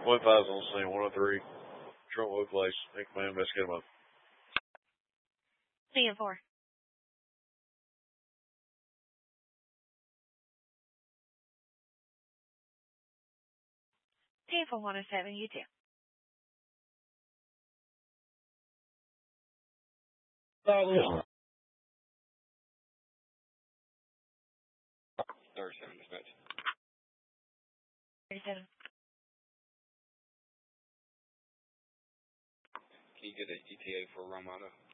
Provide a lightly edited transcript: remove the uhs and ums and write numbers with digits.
1-5 on scene, 103. Trentwood Place. Thank you, man. Best get him up. CM4. CM4 107, you too. Oh, 37 dispatch. 37. Can you get an ETA for Ramada?